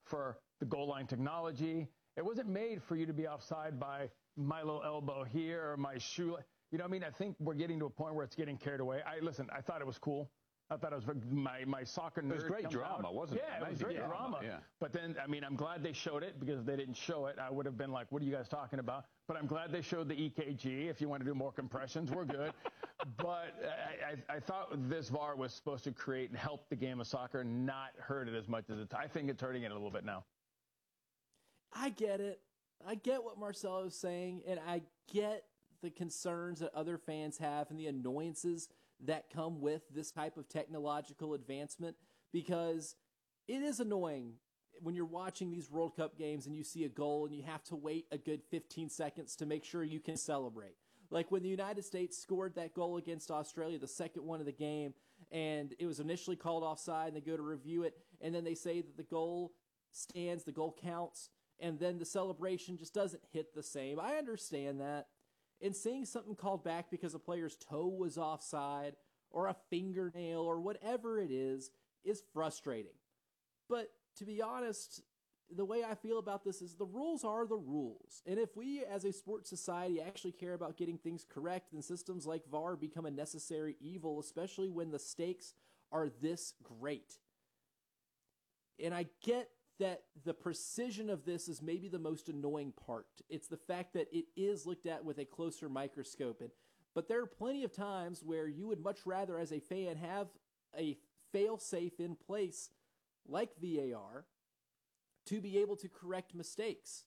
for the goal line technology. It wasn't made for you to be offside by my little elbow here or my shoe. You know what I mean? I think we're getting to a point where it's getting carried away. I thought it was cool. I thought it was my soccer nerd. It was great drama, wasn't it? Yeah, it was great drama. Yeah. But then, I mean, I'm glad they showed it, because if they didn't show it, I would have been like, what are you guys talking about? But I'm glad they showed the EKG. If you want to do more compressions, we're good. But I thought this VAR was supposed to create and help the game of soccer, not hurt it as much as I think it's hurting it a little bit now. I get it. I get what Marcelo is saying, and I get the concerns that other fans have and the annoyances that come with this type of technological advancement, because it is annoying when you're watching these World Cup games and you see a goal and you have to wait a good 15 seconds to make sure you can celebrate. Like when the United States scored that goal against Australia, the second one of the game, and it was initially called offside, and they go to review it, and then they say that the goal stands, the goal counts, and then the celebration just doesn't hit the same. I understand that. And seeing something called back because a player's toe was offside or a fingernail or whatever it is frustrating. But to be honest, the way I feel about this is the rules are the rules. And if we as a sports society actually care about getting things correct, then systems like VAR become a necessary evil, especially when the stakes are this great. And I get that the precision of this is maybe the most annoying part. It's the fact that it is looked at with a closer microscope. But there are plenty of times where you would much rather, as a fan, have a fail-safe in place, like VAR, to be able to correct mistakes.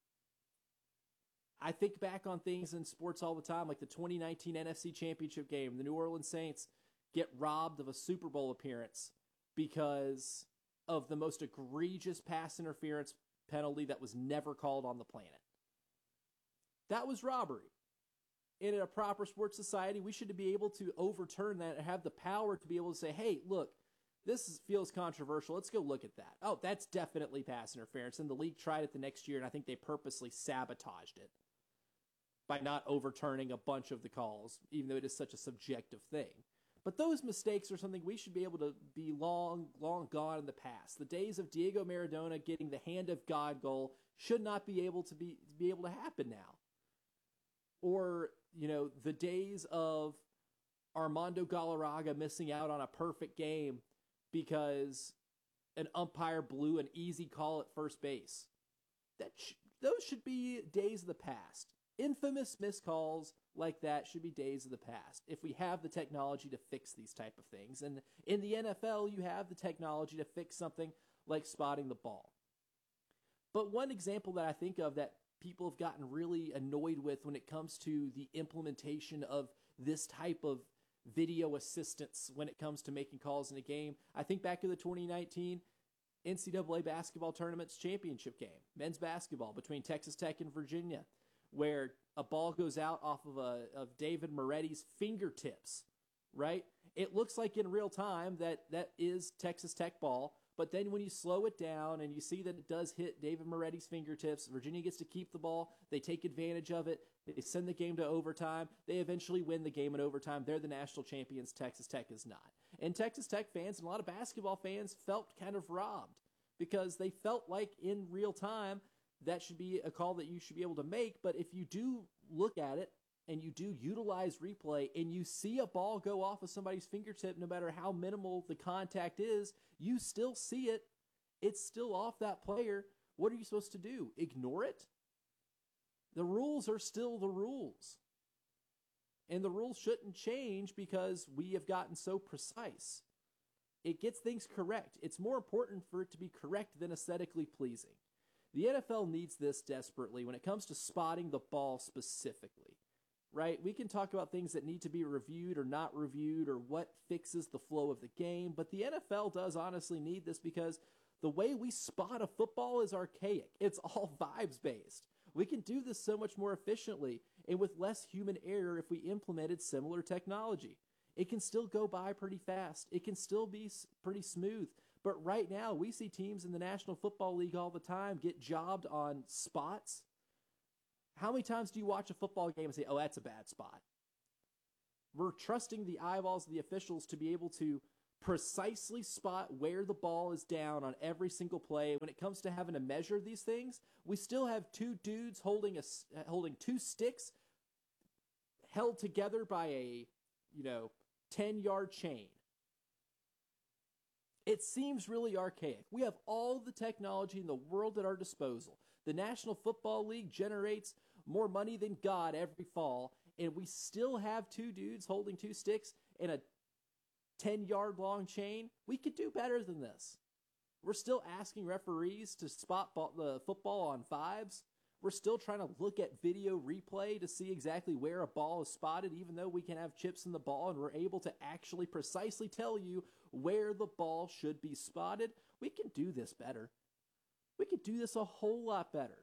I think back on things in sports all the time, like the 2019 NFC Championship game. The New Orleans Saints get robbed of a Super Bowl appearance because of the most egregious pass interference penalty that was never called on the planet. That was robbery. And in a proper sports society, we should be able to overturn that and have the power to be able to say, hey, look, feels controversial. Let's go look at that. Oh, that's definitely pass interference. And the league tried it the next year, and I think they purposely sabotaged it by not overturning a bunch of the calls, even though it is such a subjective thing. But those mistakes are something we should be able to be long gone in the past. The days of Diego Maradona getting the hand of God goal should not be able to happen now. Or, the days of Armando Galarraga missing out on a perfect game because an umpire blew an easy call at first base. Those should be days of the past. Infamous missed calls like that should be days of the past if we have the technology to fix these type of things. And in the NFL, you have the technology to fix something like spotting the ball. But one example that I think of that people have gotten really annoyed with when it comes to the implementation of this type of video assistance when it comes to making calls in a game, I think back to the 2019 NCAA basketball tournament's championship game, men's basketball between Texas Tech and Virginia, where a ball goes out off of David Moretti's fingertips, right? It looks like in real time that is Texas Tech ball, but then when you slow it down and you see that it does hit David Moretti's fingertips, Virginia gets to keep the ball, they take advantage of it, they send the game to overtime, they eventually win the game in overtime, they're the national champions, Texas Tech is not. And Texas Tech fans and a lot of basketball fans felt kind of robbed because they felt like in real time that should be a call that you should be able to make. But if you do look at it and you do utilize replay and you see a ball go off of somebody's fingertip, no matter how minimal the contact is, you still see it. It's still off that player. What are you supposed to do? Ignore it? The rules are still the rules. And the rules shouldn't change because we have gotten so precise. It gets things correct. It's more important for it to be correct than aesthetically pleasing. The NFL needs this desperately when it comes to spotting the ball specifically, right? We can talk about things that need to be reviewed or not reviewed or what fixes the flow of the game, but the NFL does honestly need this because the way we spot a football is archaic. It's all vibes-based. We can do this so much more efficiently and with less human error if we implemented similar technology. It can still go by pretty fast. It can still be pretty smooth. But right now, we see teams in the National Football League all the time get jobbed on spots. How many times do you watch a football game and say, oh, that's a bad spot? We're trusting the eyeballs of the officials to be able to precisely spot where the ball is down on every single play. When it comes to having to measure these things, we still have two dudes holding two sticks held together by a 10-yard chain. It seems really archaic. We have all the technology in the world at our disposal. The National Football League generates more money than God every fall, and we still have two dudes holding two sticks in a 10-yard long chain. We could do better than this. We're still asking referees to spot the football on fives. We're still trying to look at video replay to see exactly where a ball is spotted, even though we can have chips in the ball and we're able to actually precisely tell you where the ball should be spotted. We can do this better. We could do this a whole lot better.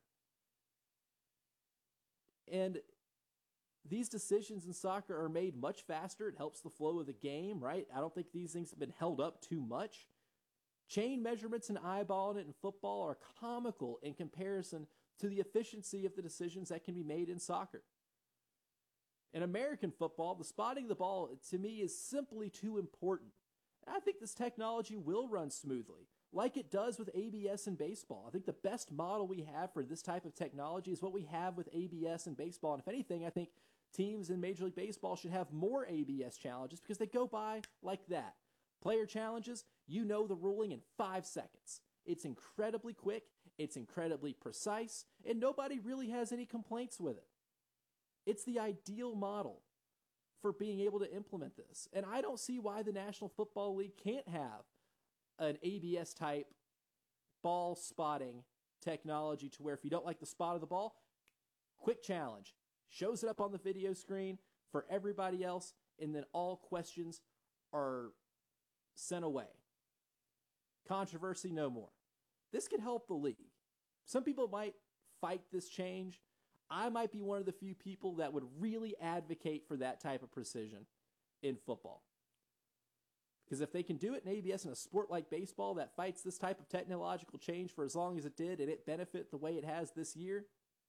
And these decisions in soccer are made much faster. It helps the flow of the game, right? I don't think these things have been held up too much. Chain measurements and eyeballing it in football are comical in comparison to the efficiency of the decisions that can be made in soccer. In American football, the spotting of the ball, to me, is simply too important. I think this technology will run smoothly, like it does with ABS in baseball. I think the best model we have for this type of technology is what we have with ABS in baseball. And if anything, I think teams in Major League Baseball should have more ABS challenges because they go by like that. Player challenges, you know the ruling in 5 seconds. It's incredibly quick, it's incredibly precise, and nobody really has any complaints with it. It's the ideal model for being able to implement this. And I don't see why the National Football League can't have an ABS type ball spotting technology to where if you don't like the spot of the ball, quick challenge, shows it up on the video screen for everybody else, and then all questions are sent away. Controversy no more. This could help the league. Some people might fight this change. I might be one of the few people that would really advocate for that type of precision in football. Because if they can do it in ABS in a sport like baseball that fights this type of technological change for as long as it did and it benefit the way it has this year,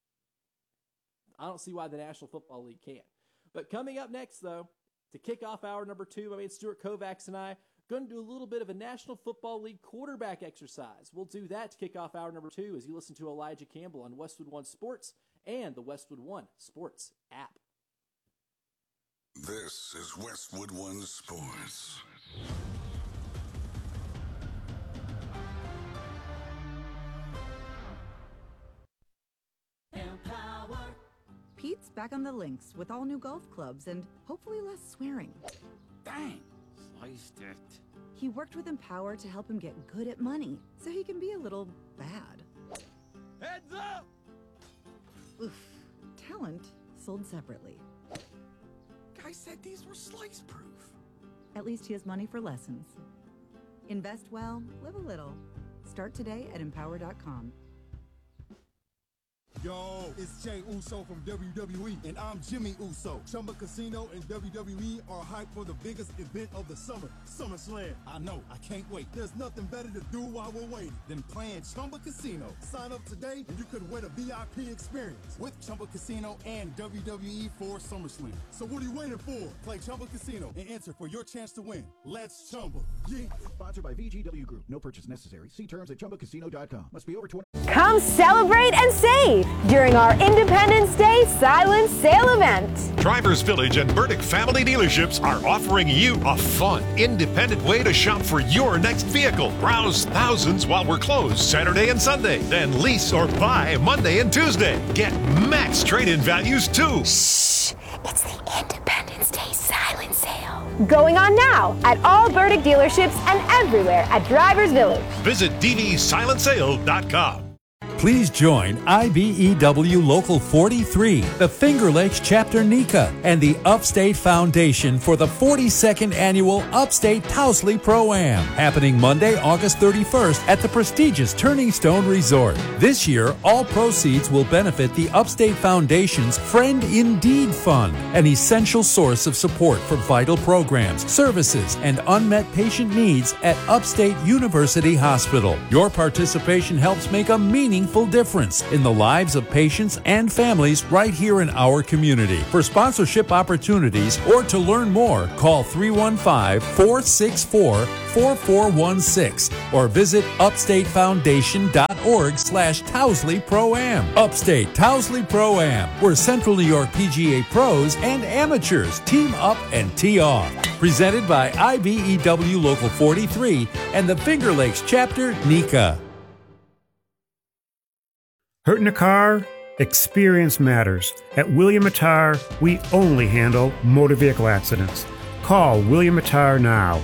I don't see why the National Football League can't. But coming up next, though, to kick off hour number 2, my mate Stuart Kovacs and I are going to do a little bit of a National Football League quarterback exercise. We'll do that to kick off hour number 2 as you listen to Elijah Campbell on Westwood One Sports and the Westwood One Sports app. This is Westwood One Sports. Pete's back on the links with all new golf clubs and hopefully less swearing. Dang, sliced it. He worked with Empower to help him get good at money so he can be a little bad. Heads up! Oof. Talent sold separately. Guy said these were slice proof. At least he has money for lessons. Invest well, live a little. Start today at Empower.com. Yo, it's Jay Uso from WWE, and I'm Jimmy Uso. Chumba Casino and WWE are hyped for the biggest event of the summer, SummerSlam. I know, I can't wait. There's nothing better to do while we're waiting than playing Chumba Casino. Sign up today, and you could win a VIP experience with Chumba Casino and WWE for SummerSlam. So what are you waiting for? Play Chumba Casino and enter for your chance to win. Let's Chumba. Yeah. Sponsored by VGW Group. No purchase necessary. See terms at ChumbaCasino.com. Must be over 20. Come celebrate and save during our Independence Day silent sale event. Drivers Village and Burdick Family Dealerships are offering you a fun, independent way to shop for your next vehicle. Browse thousands while we're closed Saturday and Sunday. Then lease or buy Monday and Tuesday. Get max trade-in values too. Shh, it's the Independence Day silent sale. Going on now at all Burdick dealerships and everywhere at Drivers Village. Visit dvsilentsale.com. Please join IBEW Local 43, the Finger Lakes Chapter NECA, and the Upstate Foundation for the 42nd Annual Upstate Tousley Pro-Am, happening Monday, August 31st at the prestigious Turning Stone Resort. This year, all proceeds will benefit the Upstate Foundation's Friend Indeed Fund, an essential source of support for vital programs, services, and unmet patient needs at Upstate University Hospital. Your participation helps make a meaningful meaningful difference in the lives of patients and families right here in our community. For sponsorship opportunities or to learn more, call 315-464-4416 or visit upstatefoundation.org/Towsley Pro-Am. Upstate Towsley Pro-Am, where Central New York PGA pros and amateurs team up and tee off. Presented by IBEW Local 43 and the Finger Lakes Chapter, NECA. Hurt in a car? Experience matters. At William Attar, we only handle motor vehicle accidents. Call William Attar now,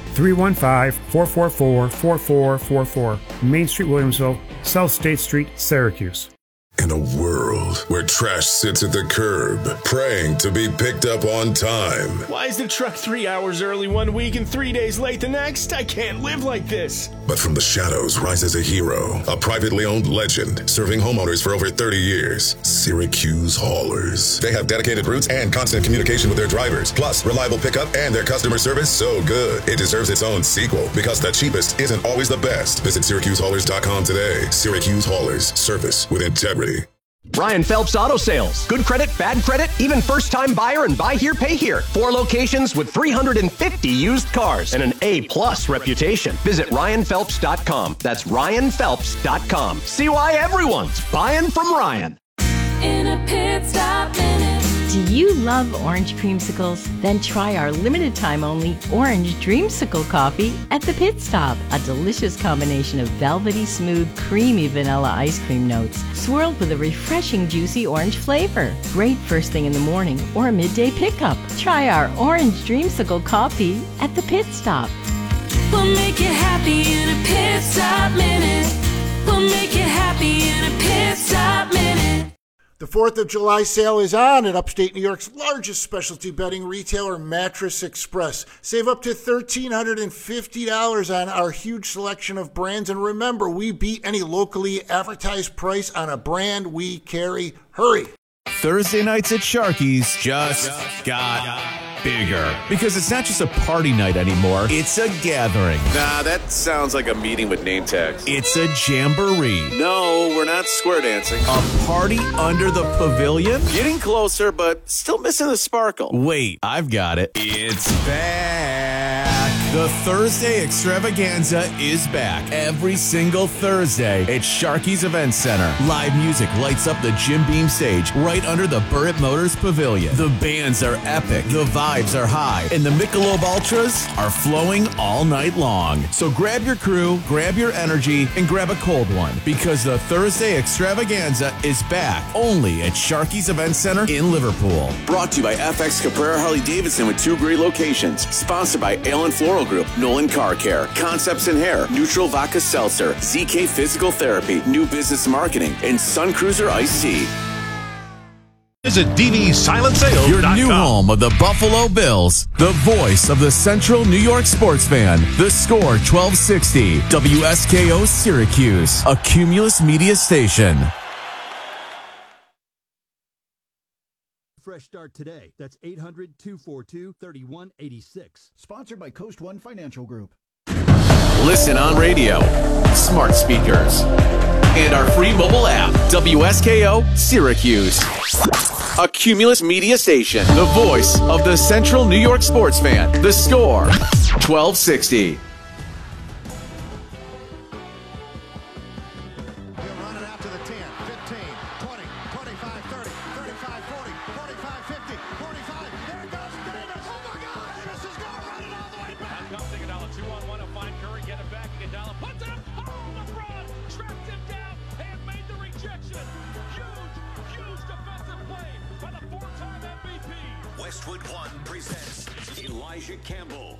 315-444-4444, Main Street, Williamsville, South State Street, Syracuse. In a world where trash sits at the curb, praying to be picked up on time. Why is the truck 3 hours early one week and 3 days late the next? I can't live like this. But from the shadows rises a hero, a privately owned legend, serving homeowners for over 30 years. Syracuse Haulers. They have dedicated routes and constant communication with their drivers, plus reliable pickup and their customer service so good it deserves its own sequel, because the cheapest isn't always the best. Visit SyracuseHaulers.com today. Syracuse Haulers. Service with integrity. Ryan Phelps Auto Sales. Good credit, bad credit, even first-time buyer and buy here, pay here. 4 locations with 350 used cars and an A+ reputation. Visit RyanPhelps.com. That's RyanPhelps.com. See why everyone's buying from Ryan. In a pit stop minute. Do you love orange creamsicles? Then try our limited time only Orange Dreamsicle coffee at the Pit Stop. A delicious combination of velvety smooth, creamy vanilla ice cream notes, swirled with a refreshing juicy orange flavor. Great first thing in the morning or a midday pickup. Try our Orange Dreamsicle coffee at the Pit Stop. We'll make you happy in a pit stop minute. We'll make you happy in a pit stop minute. The 4th of July sale is on at upstate New York's largest specialty bedding retailer, Mattress Express. Save up to $1,350 on our huge selection of brands. And remember, we beat any locally advertised price on a brand we carry. Hurry. Thursday nights at Sharky's just got bigger. Because it's not just a party night anymore, it's a gathering. Nah, that sounds like a meeting with name tags. It's a jamboree. No, we're not square dancing. A party under the pavilion? Getting closer, but still missing the sparkle. Wait, I've got it. It's back. The Thursday Extravaganza is back every single Thursday at Sharky's Event Center. Live music lights up the Jim Beam stage right under the Burritt Motors Pavilion. The bands are epic, the vibes are high, and the Michelob Ultras are flowing all night long. So grab your crew, grab your energy, and grab a cold one, because the Thursday Extravaganza is back only at Sharky's Event Center in Liverpool. Brought to you by FX Caprera Harley Davidson with 2 great locations. Sponsored by Allen Floral Group, Nolan Car Care, Concepts in Hair, Neutral Vodka Seltzer, ZK Physical Therapy, New Business Marketing, and Sun Cruiser Ice Tea. Visit DVSilentSales.com. Your new home of the Buffalo Bills, the voice of the Central New York sports fan. The Score 1260, WSKO Syracuse, a Cumulus Media station. Fresh Start today. That's 800-242-3186. Sponsored by Coast One Financial Group. Listen on radio, smart speakers, and our free mobile app, WSKO Syracuse. A Cumulus Media station, the voice of the Central New York sports fan. The Score 1260. Westwood One presents Elijah Campbell.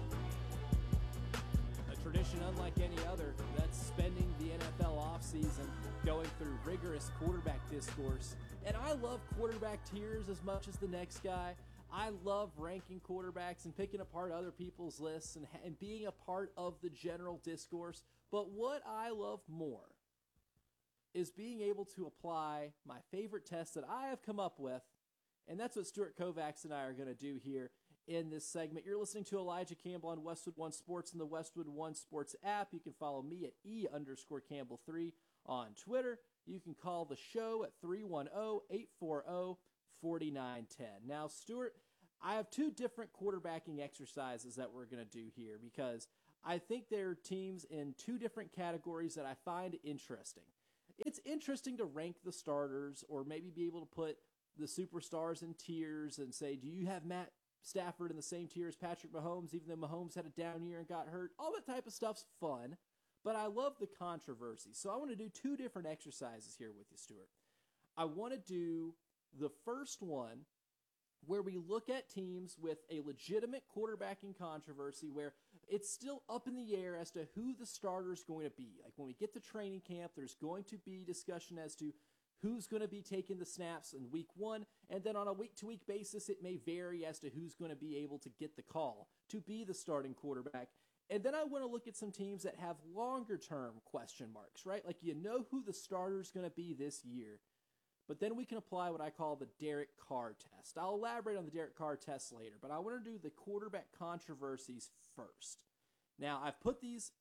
A tradition unlike any other, that's spending the NFL offseason going through rigorous quarterback discourse. And I love quarterback tiers as much as the next guy. I love ranking quarterbacks and picking apart other people's lists and being a part of the general discourse. But what I love more is being able to apply my favorite test that I have come up with. And that's what Stuart Kovacs and I are going to do here in this segment. You're listening to Elijah Campbell on Westwood One Sports and the Westwood One Sports app. You can follow me at E_Campbell3 on Twitter. you can call the show at 310-840-4910. Now, Stuart, I have two different quarterbacking exercises that we're going to do here because I think there are teams in two different categories that I find interesting. It's interesting to rank the starters or maybe be able to put the superstars in tiers and say, do you have Matt Stafford in the same tier as Patrick Mahomes, even though Mahomes had a down year and got hurt? All that type of stuff's fun, but I love the controversy. So I want to do two different exercises here with you, Stuart. I want to do the first one where we look at teams with a legitimate quarterbacking controversy where it's still up in the air as to who the starter is going to be. Like when we get to training camp, there's going to be discussion as to who's going to be taking the snaps in week one, and then on a week-to-week basis, it may vary as to who's going to be able to get the call to be the starting quarterback. And then I want to look at some teams that have longer-term question marks, right? Like you know who the starter is going to be this year, but then we can apply what I call the Derek Carr test. I'll elaborate on the Derek Carr test later, but I want to do the quarterback controversies first. Now, I put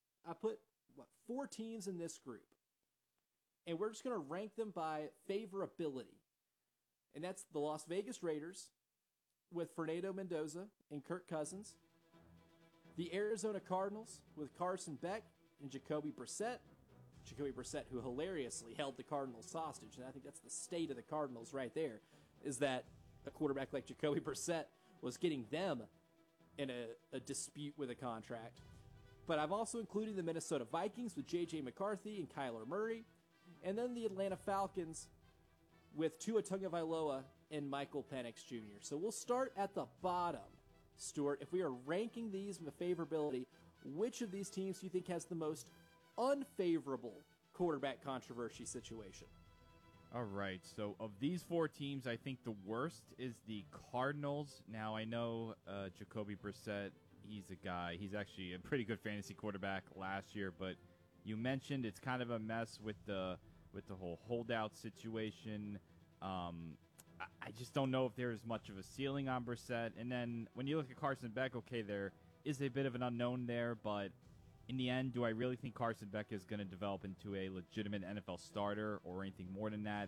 4 teams in this group, and we're just going to rank them by favorability. And that's the Las Vegas Raiders with Fernando Mendoza and Kirk Cousins, the Arizona Cardinals with Carson Beck and Jacoby Brissett, who hilariously held the Cardinals hostage, and I think that's the state of the Cardinals right there, is that a quarterback like Jacoby Brissett was getting them in a dispute with a contract. But I've also included the Minnesota Vikings with J.J. McCarthy and Kyler Murray, and then the Atlanta Falcons with Tua Tagovailoa and Michael Penix Jr. So we'll start at the bottom, Stuart. If we are ranking these with favorability, which of these teams do you think has the most unfavorable quarterback controversy situation? All right, so of these 4 teams, I think the worst is the Cardinals. Now, I know Jacoby Brissett, he's a guy. He's actually a pretty good fantasy quarterback last year, but you mentioned it's kind of a mess with the whole holdout situation. I just don't know if there is much of a ceiling on Brissett. And then when you look at Carson Beck, okay, there is a bit of an unknown there, but in the end, do I really think Carson Beck is going to develop into a legitimate NFL starter or anything more than that?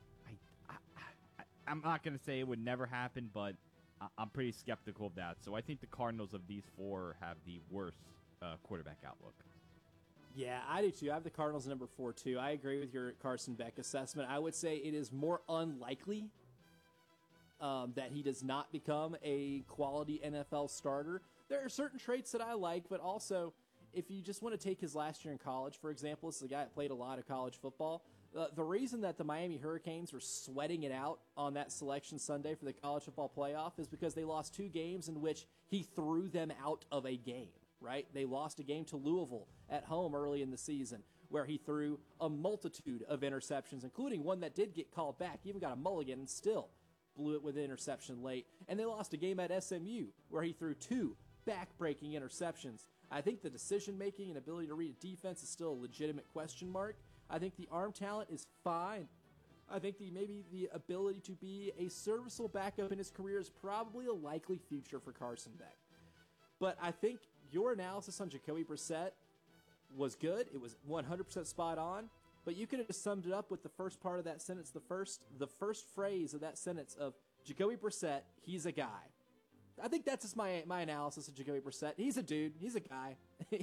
I'm not going to say it would never happen, but I'm pretty skeptical of that. So I think the Cardinals of these 4 have the worst quarterback outlook. Yeah, I do too. I have the Cardinals number 4 too. I agree with your Carson Beck assessment. I would say it is more unlikely that he does not become a quality NFL starter. There are certain traits that I like, but also if you just want to take his last year in college, for example, this is a guy that played a lot of college football. The reason that the Miami Hurricanes were sweating it out on that selection Sunday for the college football playoff is because they lost 2 games in which he threw them out of a game. Right? They lost a game to Louisville at home early in the season where he threw a multitude of interceptions, including one that did get called back. He even got a mulligan and still blew it with an interception late. And they lost a game at SMU where he threw 2 back-breaking interceptions. I think the decision-making and ability to read a defense is still a legitimate question mark. I think the arm talent is fine. I think maybe the ability to be a serviceable backup in his career is probably a likely future for Carson Beck. But I think your analysis on Jacoby Brissett was good. It was 100% spot on. But you could have just summed it up with the first part of that sentence, the first phrase of that sentence of Jacoby Brissett, he's a guy. I think that's just my analysis of Jacoby Brissett. He's a dude. He's a guy.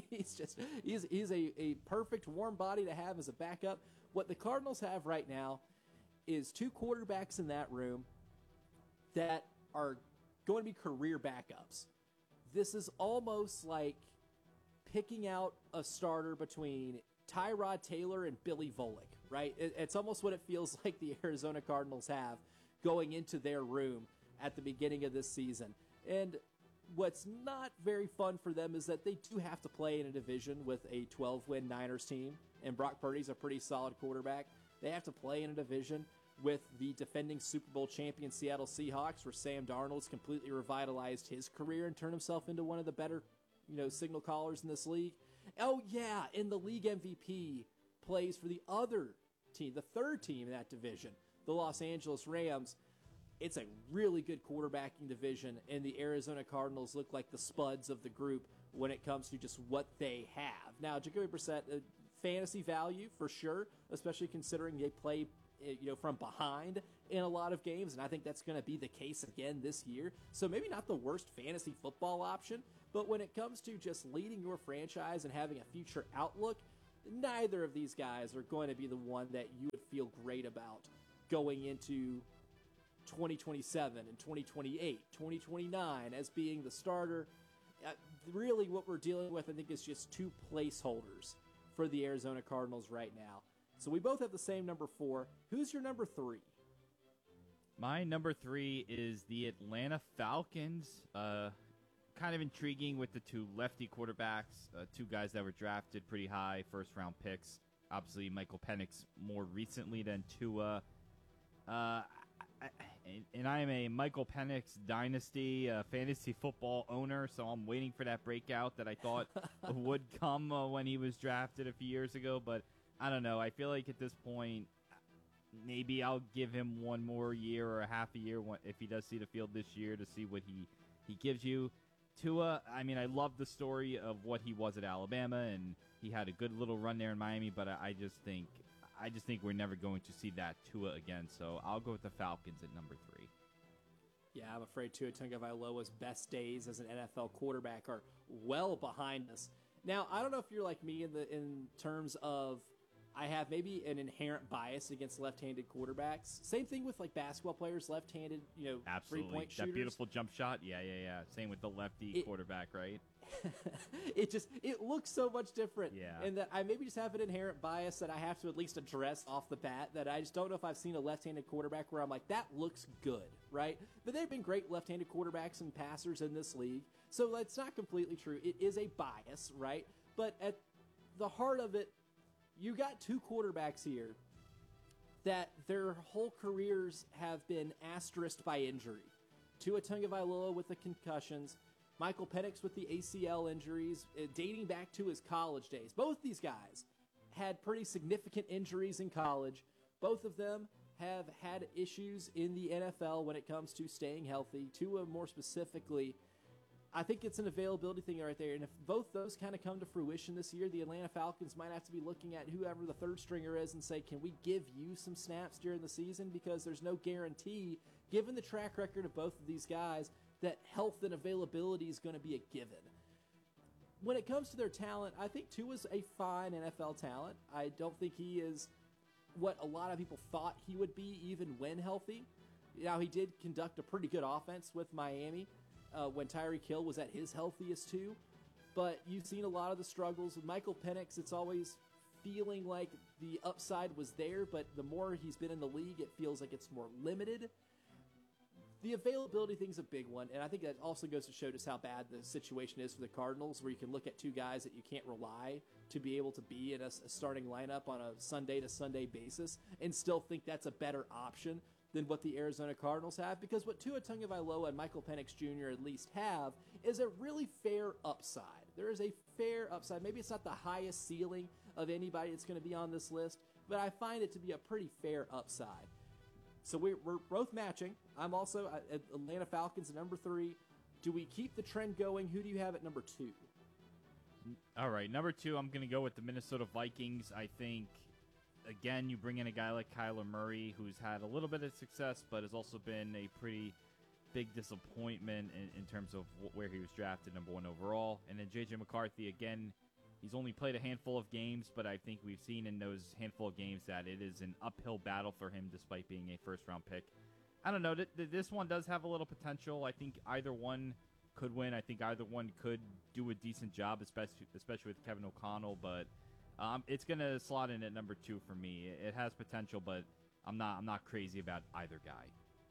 he's a perfect warm body to have as a backup. What the Cardinals have right now is 2 quarterbacks in that room that are going to be career backups. This is almost like picking out a starter between Tyrod Taylor and Billy Volek, right? It's almost what it feels like the Arizona Cardinals have going into their room at the beginning of this season. And what's not very fun for them is that they do have to play in a division with a 12-win Niners team, and Brock Purdy's a pretty solid quarterback. They have to play in a division with the defending Super Bowl champion Seattle Seahawks, where Sam Darnold's completely revitalized his career and turned himself into one of the better, signal callers in this league. Oh yeah, and the league MVP plays for the other team, the 3rd team in that division, the Los Angeles Rams. It's a really good quarterbacking division, and the Arizona Cardinals look like the spuds of the group when it comes to just what they have. Now, Jacoby Brissett, fantasy value for sure, especially considering they play from behind in a lot of games, and I think that's going to be the case again this year. So maybe not the worst fantasy football option, but when it comes to just leading your franchise and having a future outlook, neither of these guys are going to be the one that you would feel great about going into 2027 and 2028, 2029 as being the starter. Really what we're dealing with, I think, is just two placeholders for the Arizona Cardinals right now. So we both have the same number 4. Who's your number 3? My number 3 is the Atlanta Falcons. Kind of intriguing with the two lefty quarterbacks, two guys that were drafted pretty high, first-round picks. Obviously, Michael Penix more recently than Tua. And I am a Michael Penix dynasty fantasy football owner, so I'm waiting for that breakout that I thought would come when he was drafted a few years ago. But I don't know. I feel like at this point, maybe I'll give him one more year or a half a year if he does see the field this year to see what he gives you. Tua, I mean, I love the story of what he was at Alabama, and he had a good little run there in Miami, but I just think we're never going to see that Tua again. So I'll go with the Falcons at number 3. Yeah, I'm afraid Tua Tagovailoa's best days as an NFL quarterback are well behind us. Now, I don't know if you're like me in terms of I have maybe an inherent bias against left-handed quarterbacks. Same thing with like basketball players, left-handed, Absolutely. 3-point shooters. That beautiful jump shot. Yeah. Same with the lefty quarterback, right? It looks so much different. Yeah. And that I maybe just have an inherent bias that I have to at least address off the bat, that I just don't know if I've seen a left-handed quarterback where I'm like, that looks good, right? But they've been great left-handed quarterbacks and passers in this league. So that's not completely true. It is a bias, right? But at the heart of it, you got two quarterbacks here that their whole careers have been asterisked by injury. Tua Tagovailoa with the concussions, Michael Penix with the ACL injuries, dating back to his college days. Both these guys had pretty significant injuries in college. Both of them have had issues in the NFL when it comes to staying healthy. Tua more specifically, I think it's an availability thing right there. And if both those kind of come to fruition this year, the Atlanta Falcons might have to be looking at whoever the third stringer is and say, can we give you some snaps during the season? Because there's no guarantee, given the track record of both of these guys, that health and availability is going to be a given. When it comes to their talent, I think Tua's a fine NFL talent. I don't think he is what a lot of people thought he would be even when healthy. Now, he did conduct a pretty good offense with Miami when Tyreek Hill was at his healthiest too. But you've seen a lot of the struggles. With Michael Penix, it's always feeling like the upside was there, but the more he's been in the league, it feels like it's more limited. The availability thing's a big one, and I think that also goes to show just how bad the situation is for the Cardinals, where you can look at two guys that you can't rely to be able to be in a starting lineup on a Sunday-to-Sunday basis and still think that's a better option than what the Arizona Cardinals have, because what Tua Tagovailoa and Michael Penix Jr. at least have is a really fair upside. There is a fair upside. Maybe it's not the highest ceiling of anybody that's going to be on this list, but I find it to be a pretty fair upside. So we're both matching. I'm also at Atlanta Falcons at number 3. Do we keep the trend going? Who do you have at number 2? All right, number 2, I'm going to go with the Minnesota Vikings. I think, again, you bring in a guy like Kyler Murray, who's had a little bit of success, but has also been a pretty big disappointment in terms of where he was drafted, number 1 overall. And then J.J. McCarthy, again, he's only played a handful of games, but I think we've seen in those handful of games that it is an uphill battle for him despite being a first-round pick. I don't know. This one does have a little potential. I think either one could win. I think either one could do a decent job, especially with Kevin O'Connell, but it's going to slot in at number 2 for me. It has potential, but I'm not crazy about either guy.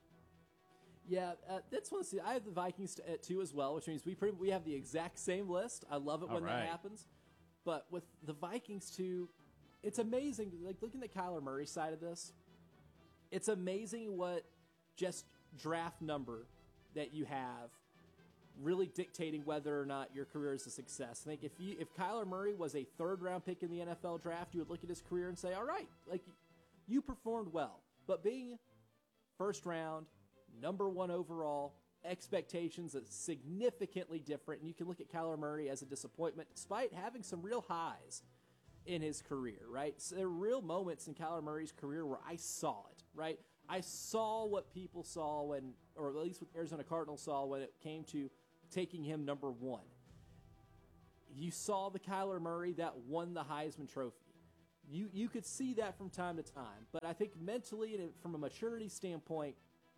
Yeah, that's one. I have the Vikings at 2 as well, which means we have the exact same list. I love it when that happens. But with the Vikings too, it's amazing. Like looking at the Kyler Murray side of this, it's amazing what just draft number that you have really dictating whether or not your career is a success. I think if Kyler Murray was a 3rd round pick in the NFL draft, you would look at his career and say, all right, like you performed well. But being 1st round, number 1 overall, expectations are significantly different, and you can look at Kyler Murray as a disappointment despite having some real highs in his career, right? So there are real moments in Kyler Murray's career where I saw it, right? I saw what people saw when, or at least what Arizona Cardinals saw when it came to taking him number one. You saw the Kyler Murray that won the Heisman Trophy. You could see that from time to time, but I think mentally and from a maturity standpoint,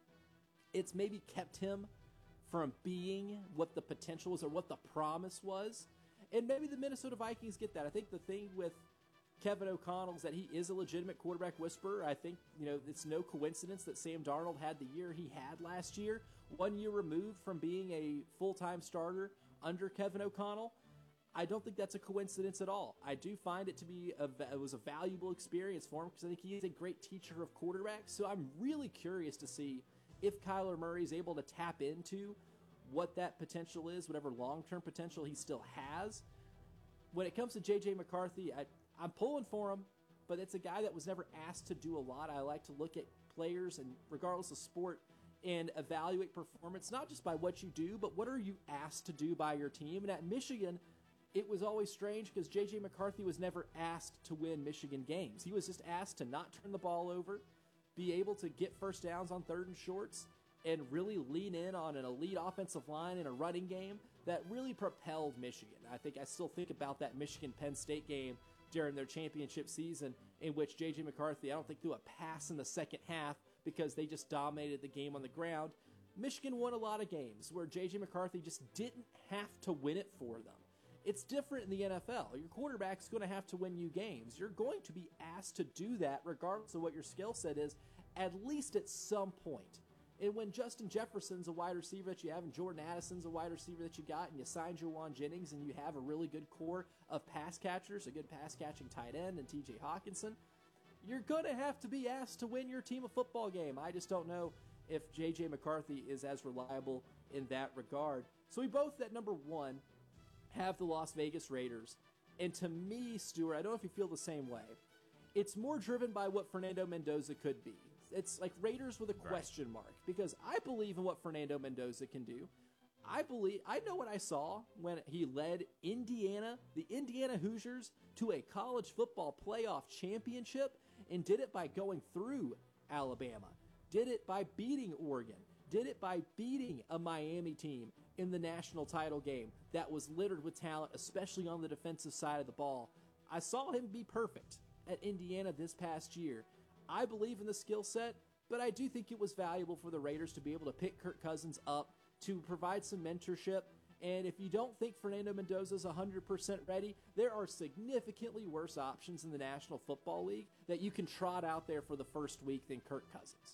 it's maybe kept him from being what the potential was or what the promise was. And maybe the Minnesota Vikings get that. I think the thing with Kevin O'Connell is that he is a legitimate quarterback whisperer. I think, it's no coincidence that Sam Darnold had the year he had last year, 1 year removed from being a full-time starter under Kevin O'Connell. I don't think that's a coincidence at all. I do find it to be it was a valuable experience for him because I think he is a great teacher of quarterbacks. So I'm really curious to see if Kyler Murray is able to tap into what that potential is, whatever long-term potential he still has. When it comes to J.J. McCarthy, I'm pulling for him, but it's a guy that was never asked to do a lot. I like to look at players, and regardless of sport, and evaluate performance, not just by what you do, but what are you asked to do by your team. And at Michigan, it was always strange because J.J. McCarthy was never asked to win Michigan games. He was just asked to not turn the ball over, be able to get first downs on third and shorts, and really lean in on an elite offensive line in a running game that really propelled Michigan. I still think about that Michigan-Penn State game during their championship season in which J.J. McCarthy, I don't think, threw a pass in the second half because they just dominated the game on the ground. Michigan won a lot of games where J.J. McCarthy just didn't have to win it for them. It's different in the NFL. Your quarterback's going to have to win you games. You're going to be asked to do that regardless of what your skill set is, at least at some point. And when Justin Jefferson's a wide receiver that you have, and Jordan Addison's a wide receiver that you got, and you signed Juwan Jennings, and you have a really good core of pass catchers, a good pass-catching tight end, and T.J. Hawkinson, you're going to have to be asked to win your team a football game. I just don't know if J.J. McCarthy is as reliable in that regard. So we both, at number one, have the Las Vegas Raiders. And to me, Stuart, I don't know if you feel the same way. It's more driven by what Fernando Mendoza could be. It's like Raiders with a question mark, because I believe in what Fernando Mendoza can do. I know what I saw when he led Indiana, the Indiana Hoosiers, to a college football playoff championship, and did it by going through Alabama, did it by beating Oregon, did it by beating a Miami team in the national title game that was littered with talent, especially on the defensive side of the ball. I saw him be perfect at Indiana this past year. I believe in the skill set, but I do think it was valuable for the Raiders to be able to pick Kirk Cousins up, to provide some mentorship. And if you don't think Fernando Mendoza is 100% ready, there are significantly worse options in the National Football League that you can trot out there for the first week than Kirk Cousins.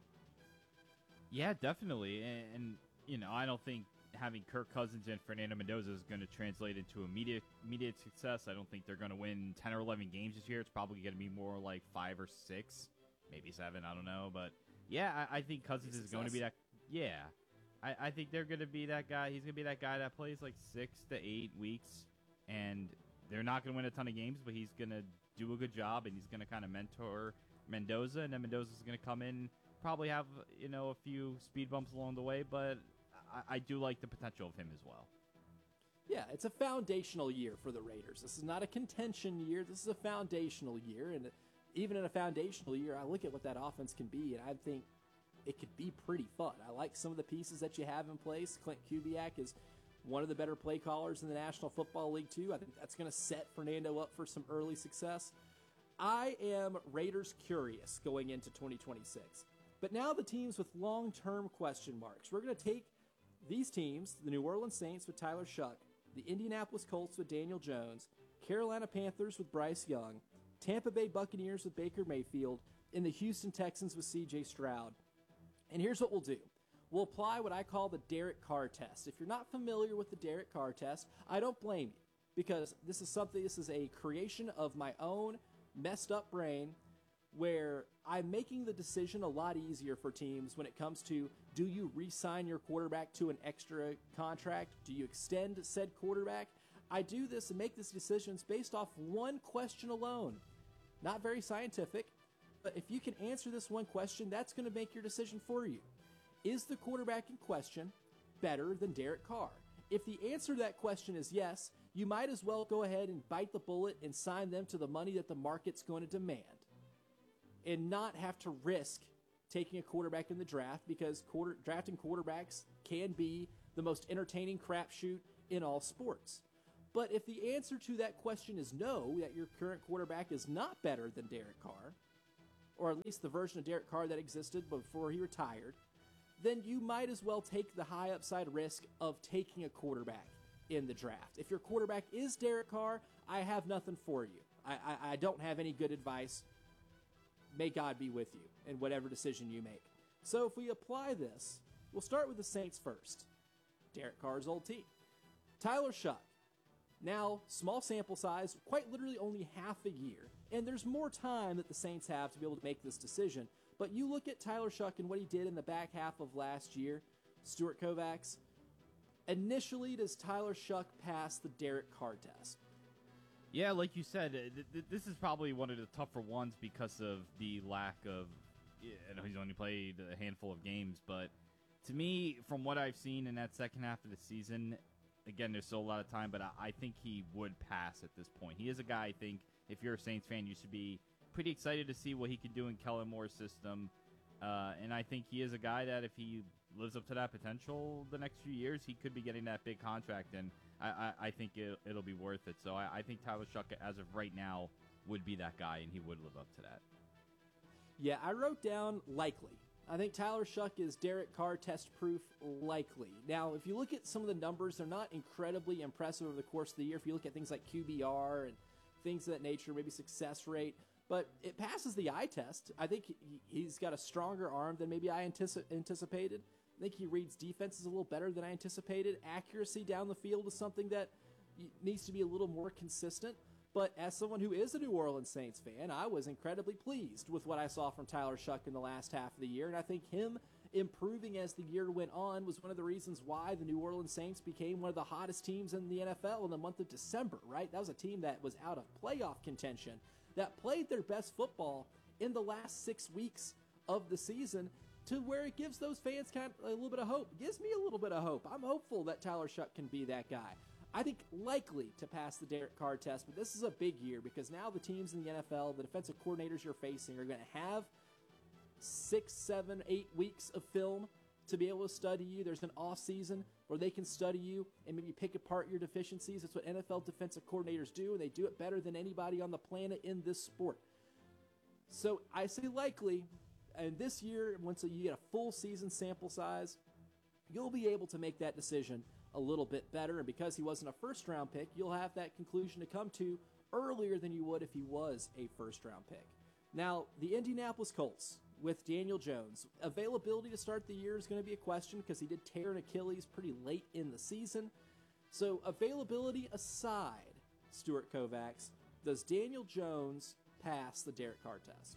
Yeah, definitely. And I don't think having Kirk Cousins and Fernando Mendoza is going to translate into immediate success. I don't think they're going to win 10 or 11 games this year. It's probably going to be more like 5 or 6, maybe 7. I don't know. But, yeah, I think Cousins is going to be that. Yeah. I think they're going to be that guy. He's going to be that guy that plays like 6 to 8 weeks, and they're not going to win a ton of games, but he's going to do a good job, and he's going to kind of mentor Mendoza, and then Mendoza's going to come in, probably have, a few speed bumps along the way, but I do like the potential of him as well. Yeah, it's a foundational year for the Raiders. This is not a contention year. This is a foundational year, and even in a foundational year, I look at what that offense can be, and I think it could be pretty fun. I like some of the pieces that you have in place. Clint Kubiak is one of the better play callers in the National Football League, too. I think that's going to set Fernando up for some early success. I am Raiders curious going into 2026. But now the teams with long-term question marks. We're going to take these teams, the New Orleans Saints with Tyler Shuck, the Indianapolis Colts with Daniel Jones, Carolina Panthers with Bryce Young, Tampa Bay Buccaneers with Baker Mayfield, and the Houston Texans with C.J. Stroud. And here's what we'll do. We'll apply what I call the Derek Carr test. If you're not familiar with the Derek Carr test, I don't blame you, because this is a creation of my own messed up brain where I'm making the decision a lot easier for teams when it comes to, do you re-sign your quarterback to an extra contract? Do you extend said quarterback? I do this and make these decisions based off one question alone. Not very scientific, but if you can answer this one question, that's going to make your decision for you. Is the quarterback in question better than Derek Carr? If the answer to that question is yes, you might as well go ahead and bite the bullet and sign them to the money that the market's going to demand and not have to risk taking a quarterback in the draft, because drafting quarterbacks can be the most entertaining crapshoot in all sports. But if the answer to that question is no, that your current quarterback is not better than Derek Carr, or at least the version of Derek Carr that existed before he retired, then you might as well take the high upside risk of taking a quarterback in the draft. If your quarterback is Derek Carr, I have nothing for you. I don't have any good advice. May God be with you in whatever decision you make. So if we apply this, we'll start with the Saints first. Derek Carr's old team. Tyler Shuck. Now, small sample size, quite literally only half a year, and there's more time that the Saints have to be able to make this decision. But you look at Tyler Shuck and what he did in the back half of last year, Stuart Kovacs. Initially, does Tyler Shuck pass the Derek Carr test? Yeah, like you said, this is probably one of the tougher ones because of the lack of, I know he's only played a handful of games, but to me, from what I've seen in that second half of the season, again, there's still a lot of time, but I think he would pass at this point. He is a guy, I think, if you're a Saints fan, you should be pretty excited to see what he can do in Kellen Moore's system. And I think he is a guy that if he lives up to that potential the next few years, he could be getting that big contract, and I think it'll be worth it. So I think Tyler Shuck, as of right now, would be that guy, and he would live up to that. Yeah, I wrote down likely. I think Tyler Shuck is Derek Carr test-proof likely. Now, if you look at some of the numbers, they're not incredibly impressive over the course of the year. If you look at things like QBR and things of that nature, maybe success rate, but it passes the eye test. I think he's got a stronger arm than maybe I anticipated. I think he reads defenses a little better than I anticipated. Accuracy down the field is something that needs to be a little more consistent. But as someone who is a New Orleans Saints fan, I was incredibly pleased with what I saw from Tyler Shuck in the last half of the year. And I think him improving as the year went on was one of the reasons why the New Orleans Saints became one of the hottest teams in the NFL in the month of December, right? That was a team that was out of playoff contention, that played their best football in the last 6 weeks of the season, to where it gives those fans kind of a little bit of hope. It gives me a little bit of hope. I'm hopeful that Tyler Shuck can be that guy. I think likely to pass the Derek Carr test, but this is a big year because now the teams in the NFL, the defensive coordinators you're facing, are going to have 6, 7, 8 weeks of film to be able to study you. There's an off season where they can study you and maybe pick apart your deficiencies. That's what NFL defensive coordinators do, and they do it better than anybody on the planet in this sport. So I say likely, and this year, once you get a full season sample size, you'll be able to make that decision a little bit better. And because he wasn't a first-round pick, you'll have that conclusion to come to earlier than you would if he was a first-round pick. Now, the Indianapolis Colts with Daniel Jones. Availability to start the year is going to be a question because he did tear an Achilles pretty late in the season. So availability aside, Stuart Kovacs, does Daniel Jones pass the Derek Carr test?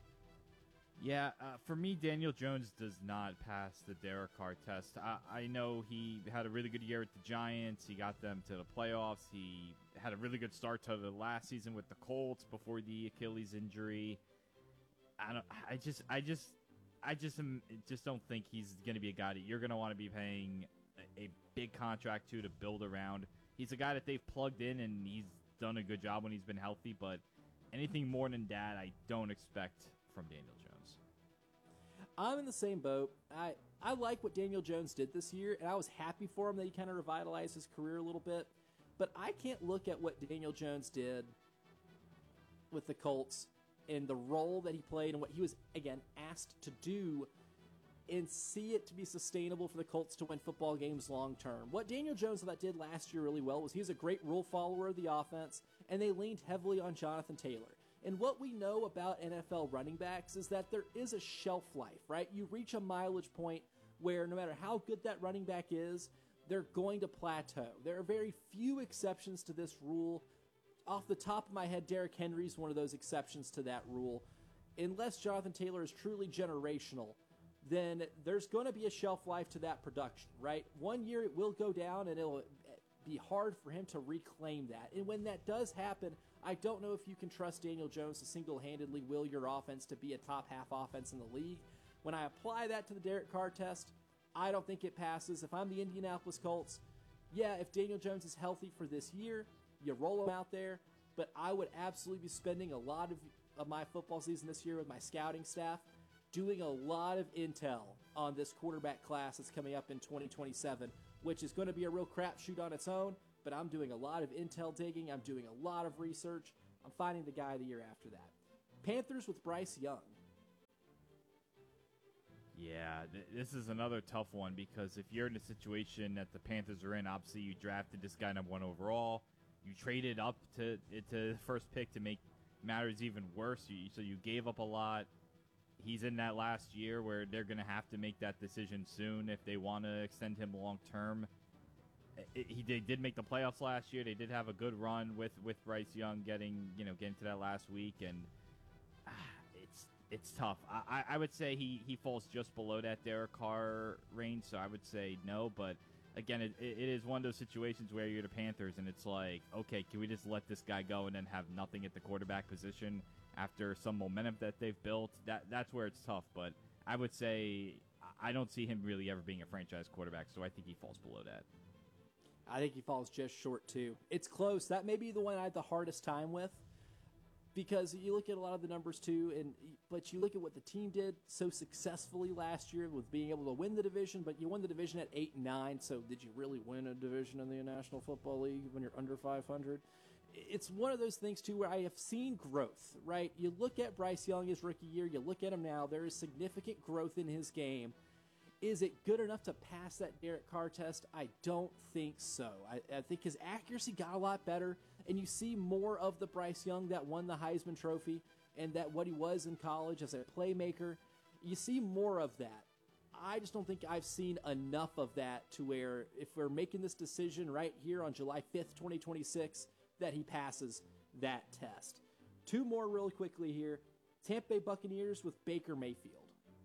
Yeah, for me, Daniel Jones does not pass the Derek Carr test. I know he had a really good year with the Giants. He got them to the playoffs. He had a really good start to the last season with the Colts before the Achilles injury. I just don't think he's going to be a guy that you're going to want to be paying a big contract to build around. He's a guy that they've plugged in, and he's done a good job when he's been healthy, but anything more than that, I don't expect from Daniel Jones. I'm in the same boat. I like what Daniel Jones did this year, and I was happy for him that he kind of revitalized his career a little bit. But I can't look at what Daniel Jones did with the Colts and the role that he played and what he was, again, asked to do and see it to be sustainable for the Colts to win football games long term. What Daniel Jones did last year really well was he was a great rule follower of the offense, and they leaned heavily on Jonathan Taylor. And what we know about NFL running backs is that there is a shelf life, right? You reach a mileage point where no matter how good that running back is, they're going to plateau. There are very few exceptions to this rule. Off the top of my head, Derrick Henry is one of those exceptions to that rule. Unless Jonathan Taylor is truly generational, then there's going to be a shelf life to that production, right? 1 year it will go down, and it'll be hard for him to reclaim that. And when that does happen, I don't know if you can trust Daniel Jones to single-handedly will your offense to be a top-half offense in the league. When I apply that to the Derek Carr test, I don't think it passes. If I'm the Indianapolis Colts, Yeah, if Daniel Jones is healthy for this year, you roll him out there. But I would absolutely be spending a lot of my football season this year with my scouting staff doing a lot of intel on this quarterback class that's coming up in 2027, which is going to be a real crapshoot on its own. But I'm doing a lot of intel digging. I'm doing a lot of research. I'm finding the guy of the year after that. Panthers with Bryce Young. Yeah, this is another tough one because if you're in a situation that the Panthers are in, obviously you drafted this guy number 1 overall. You traded up to the first pick to make matters even worse. So you gave up a lot. He's in that last year where they're going to have to make that decision soon if they want to extend him long term. They did make the playoffs last year. They did have a good run with Bryce Young getting to that last week, and it's tough. I would say he falls just below that Derek Carr range, so I would say no. But again, it is one of those situations where you're the Panthers, and it's like, okay, can we just let this guy go and then have nothing at the quarterback position after some momentum that they've built? That's where it's tough. But I would say I don't see him really ever being a franchise quarterback, so I think he falls below that. I think he falls just short, too. It's close. That may be the one I had the hardest time with because you look at a lot of the numbers, too, but you look at what the team did so successfully last year with being able to win the division, but you won the division at 8-9, so did you really win a division in the National Football League when you're under 500? It's one of those things, too, where I have seen growth, right? You look at Bryce Young his rookie year, you look at him now, there is significant growth in his game. Is it good enough to pass that Derek Carr test? I don't think so. I think his accuracy got a lot better, and you see more of the Bryce Young that won the Heisman Trophy and that what he was in college as a playmaker. You see more of that. I just don't think I've seen enough of that to where if we're making this decision right here on July 5th, 2026, that he passes that test. 2 more really quickly here. Tampa Bay Buccaneers with Baker Mayfield.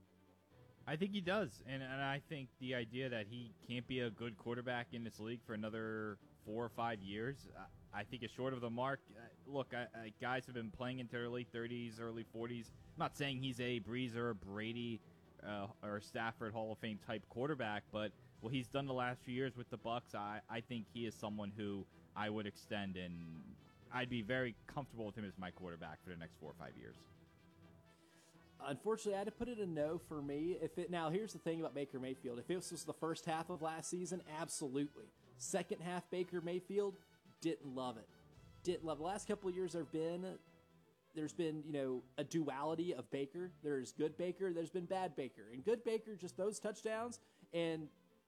I think he does, and I think the idea that he can't be a good quarterback in this league for another 4 or 5 years, I think is short of the mark. Look, guys have been playing into their late 30s, early 40s. I'm not saying he's a Breeze or a Brady or Stafford Hall of Fame type quarterback, but what he's done the last few years with the Bucs, I think he is someone who I would extend, and I'd be very comfortable with him as my quarterback for the next 4 or 5 years. Unfortunately, I had to put it a no for me. Now, here's the thing about Baker Mayfield. If this was the first half of last season, absolutely. Second half Baker Mayfield, didn't love it. Didn't love it. The last couple of years there's been, a duality of Baker. There's good Baker, there's been bad Baker. And good Baker just throws touchdowns and,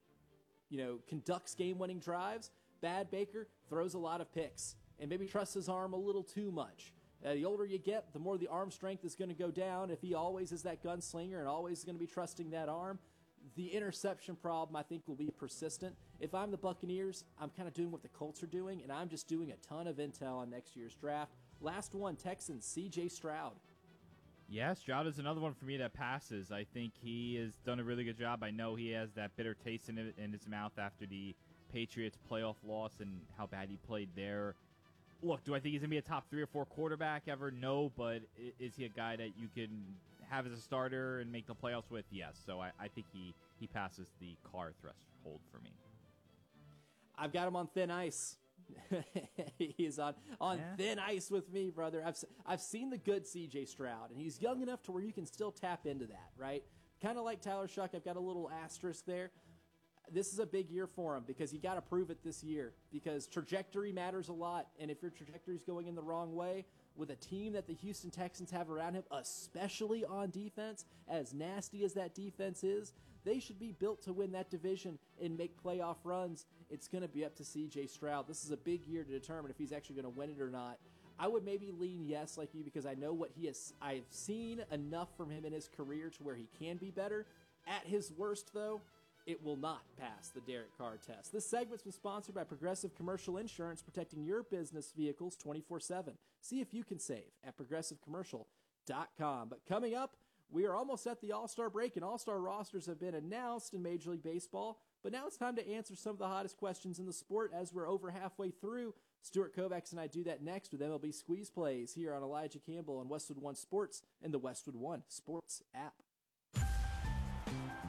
conducts game-winning drives. Bad Baker throws a lot of picks and maybe trusts his arm a little too much. The older you get, the more the arm strength is going to go down. If he always is that gunslinger and always is going to be trusting that arm, the interception problem, I think, will be persistent. If I'm the Buccaneers, I'm kind of doing what the Colts are doing, and I'm just doing a ton of intel on next year's draft. Last one, Texans, C.J. Stroud. Yeah, Stroud is another one for me that passes. I think he has done a really good job. I know he has that bitter taste in his mouth after the Patriots playoff loss and how bad he played there. Look, do I think he's going to be a top 3 or 4 quarterback ever? No, but is he a guy that you can have as a starter and make the playoffs with? Yes. So I think he passes the Carr threshold for me. I've got him on thin ice. He's on thin ice with me, brother. I've seen the good C.J. Stroud, and he's young enough to where you can still tap into that, right? Kind of like Tyler Shuck, I've got a little asterisk there. This is a big year for him because you got to prove it this year because trajectory matters a lot. And if your trajectory is going in the wrong way with a team that the Houston Texans have around him, especially on defense, as nasty as that defense is, they should be built to win that division and make playoff runs. It's going to be up to C.J. Stroud. This is a big year to determine if he's actually going to win it or not. I would maybe lean yes like you because I know what he is. I've seen enough from him in his career to where he can be better. At his worst, though, it will not pass the Derek Carr test. This segment's been sponsored by Progressive Commercial Insurance, protecting your business vehicles 24/7. See if you can save at progressivecommercial.com. But coming up, we are almost at the All-Star break, and All-Star rosters have been announced in Major League Baseball. But now it's time to answer some of the hottest questions in the sport as we're over halfway through. Stuart Kovacs and I do that next with MLB Squeeze Plays here on Elijah Campbell and Westwood One Sports and the Westwood One Sports app.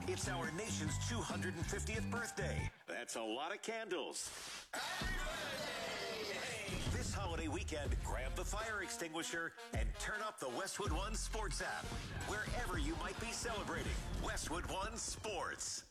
It's our nation's 250th birthday. That's a lot of candles. This holiday weekend, grab the fire extinguisher and turn up the Westwood One Sports app. Wherever you might be celebrating, Westwood One Sports.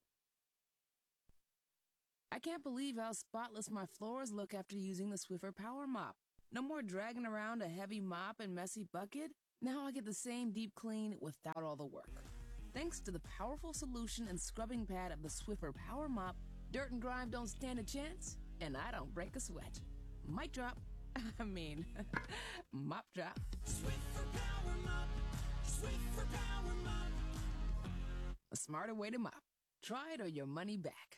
I can't believe how spotless my floors look after using the Swiffer Power Mop. No more dragging around a heavy mop and messy bucket. Now I get the same deep clean without all the work. Thanks to the powerful solution and scrubbing pad of the Swiffer Power Mop, dirt and grime don't stand a chance, and I don't break a sweat. Mic drop. Mop drop. Swiffer Power Mop. Swiffer Power Mop. A smarter way to mop. Try it or your money back.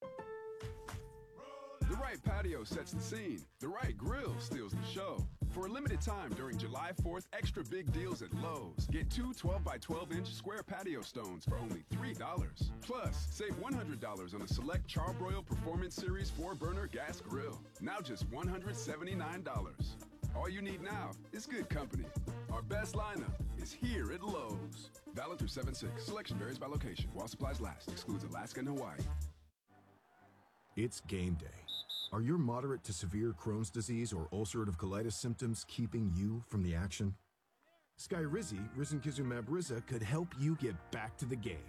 The right patio sets the scene. The right grill steals the show. For a limited time during July 4th, extra big deals at Lowe's. Get two 12x12-inch square patio stones for only $3. Plus, save $100 on a select Charbroil Performance Series 4-burner gas grill. Now just $179. All you need now is good company. Our best lineup is here at Lowe's. Valid through 7/6. Selection varies by location. While supplies last. Excludes Alaska and Hawaii. It's game day. Are your moderate to severe Crohn's disease or ulcerative colitis symptoms keeping you from the action? Skyrizi, risankizumab Riza, could help you get back to the game.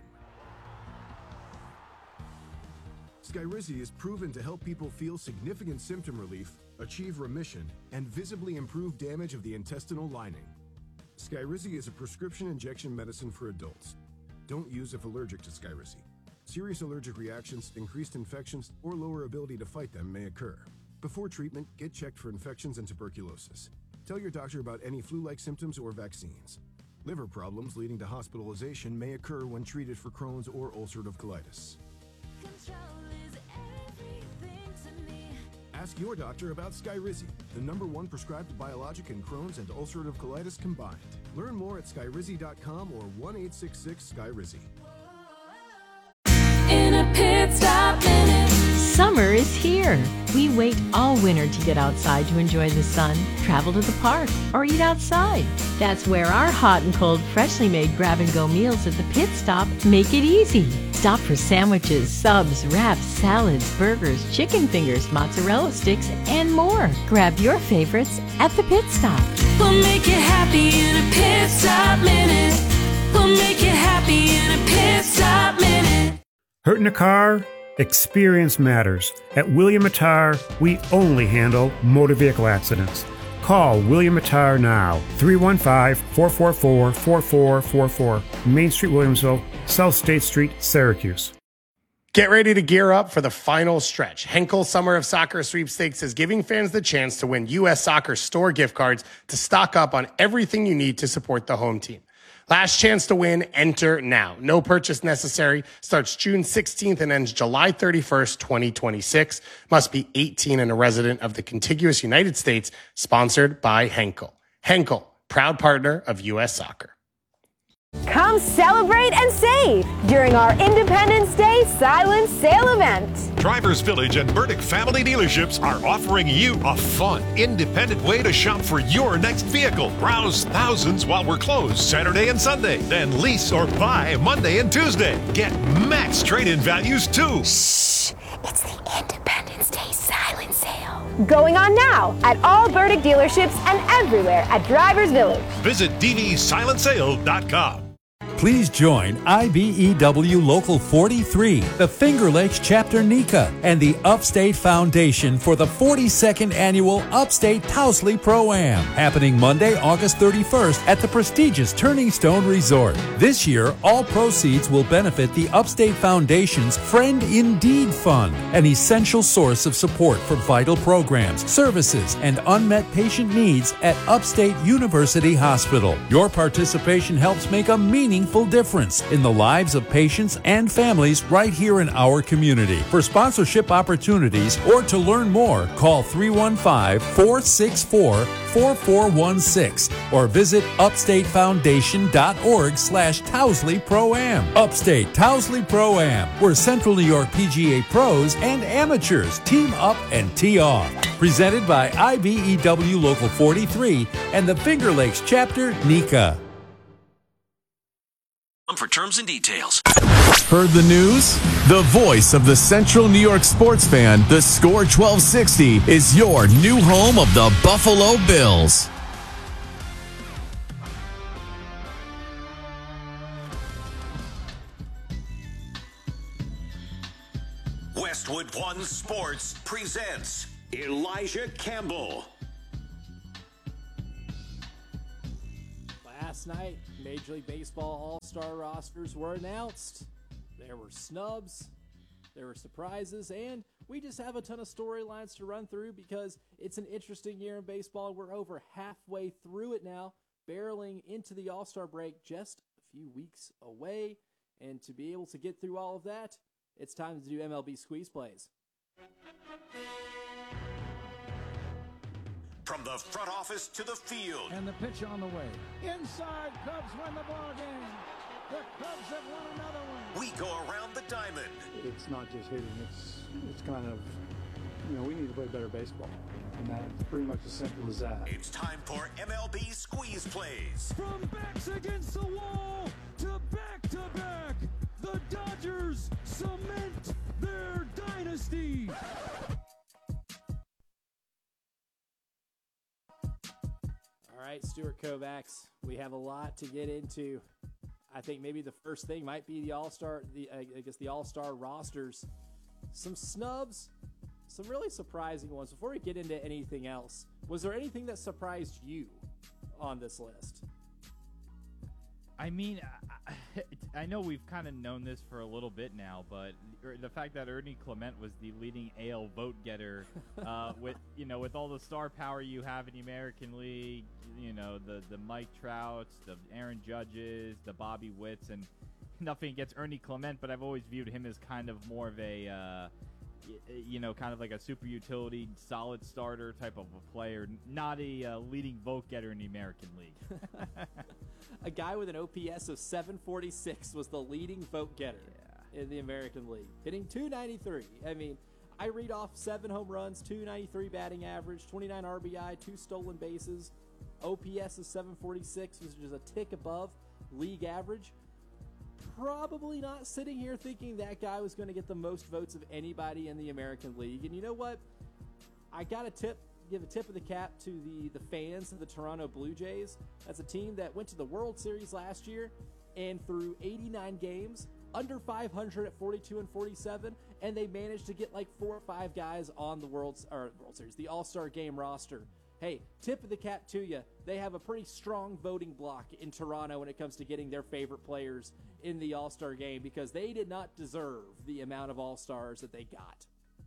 Skyrizi is proven to help people feel significant symptom relief, achieve remission, and visibly improve damage of the intestinal lining. Skyrizi is a prescription injection medicine for adults. Don't use if allergic to Skyrizi. Serious allergic reactions, increased infections, or lower ability to fight them may occur. Before treatment, get checked for infections and tuberculosis. Tell your doctor about any flu-like symptoms or vaccines. Liver problems leading to hospitalization may occur when treated for Crohn's or ulcerative colitis. Ask your doctor about Skyrizi, the #1 prescribed biologic in Crohn's and ulcerative colitis combined. Learn more at skyrizi.com or 1-866-SKYRIZI. In a pit stop minute. Summer is here. We wait all winter to get outside to enjoy the sun, travel to the park, or eat outside. That's where our hot and cold, freshly made grab-and-go meals at the Pit Stop make it easy. Stop for sandwiches, subs, wraps, salads, burgers, chicken fingers, mozzarella sticks, and more. Grab your favorites at the Pit Stop. We'll make you happy in a pit stop minute. We'll make you happy in a pit stop minute. Hurt in a car? Experience matters. At William Attar, we only handle motor vehicle accidents. Call William Attar now. 315-444-4444. Main Street, Williamsville, South State Street, Syracuse. Get ready to gear up for the final stretch. Henkel Summer of Soccer Sweepstakes is giving fans the chance to win U.S. Soccer store gift cards to stock up on everything you need to support the home team. Last chance to win, enter now. No purchase necessary. Starts June 16th and ends July 31st, 2026. Must be 18 and a resident of the contiguous United States. Sponsored by Henkel. Henkel, proud partner of U.S. Soccer. Come celebrate and save during our Independence Day silent sale event. Drivers Village and Burdick Family Dealerships are offering you a fun, independent way to shop for your next vehicle. Browse thousands while we're closed Saturday and Sunday. Then lease or buy Monday and Tuesday. Get max trade-in values too. Shh! It's the Independence Day silent sale. Going on now at all Burdick dealerships and everywhere at Drivers Village. Visit dvsilentsale.com. Please join IBEW Local 43, the Finger Lakes Chapter NECA, and the Upstate Foundation for the 42nd Annual Upstate Tousley Pro-Am, happening Monday, August 31st at the prestigious Turning Stone Resort. This year, all proceeds will benefit the Upstate Foundation's Friend Indeed Fund, an essential source of support for vital programs, services, and unmet patient needs at Upstate University Hospital. Your participation helps make a meaningful difference in the lives of patients and families right here in our community. For sponsorship opportunities or to learn more, call 315-464-4416 or visit upstatefoundation.org/Tousley Pro-Am. Upstate Tousley Pro-Am, where Central New York PGA pros and amateurs team up and tee off. Presented by IBEW Local 43 and the Finger Lakes Chapter NECA. For terms and details. Heard the news? The voice of the Central New York sports fan, the Score 1260, is your new home of the Buffalo Bills. Westwood One Sports presents Elijah Campbell. Last night, Major League Baseball All-Star rosters were announced. There were snubs, there were surprises, and we just have a ton of storylines to run through because it's an interesting year in baseball. We're over halfway through it now, barreling into the All-Star break just a few weeks away. And to be able to get through all of that, it's time to do MLB Squeeze Plays. From the front office to the field. And the pitch on the way. Inside, Cubs win the ball game. The Cubs have won another one. We go around the diamond. It's not just hitting. It's kind of, we need to play better baseball. And that's pretty much as simple as that. It's time for MLB Squeeze Plays. From backs against the wall to back, the Dodgers cement their dynasty. All right, Stuart Kovacs, we have a lot to get into. I think maybe the first thing might be the All-Star, the All-Star rosters. Some snubs, some really surprising ones. Before we get into anything else, was there anything that surprised you on this list? I mean, I know we've kind of known this for a little bit now, but the fact that Ernie Clement was the leading AL vote getter, with all the star power you have in the American League, the Mike Trouts, the Aaron Judges, the Bobby Witts, and nothing against Ernie Clement, but I've always viewed him as kind of more of a, kind of like a super utility, solid starter type of a player, not a leading vote getter in the American League. A guy with an OPS of 746 was the leading vote getter in the American League, hitting .293. I mean, I read off 7 home runs, .293 batting average, 29 RBI, 2 stolen bases. OPS is 746, which is a tick above league average. Probably not sitting here thinking that guy was going to get the most votes of anybody in the American League. And you know what? I got to give a tip of the cap to the fans of the Toronto Blue Jays. That's a team that went to the World Series last year and through 89 games, under 500 at 42 and 47, and they managed to get like 4 or 5 guys on the World Series, the All-Star Game roster. Hey, tip of the cap to you. They have a pretty strong voting block in Toronto when it comes to getting their favorite players in the All-Star Game because they did not deserve the amount of All-Stars that they got.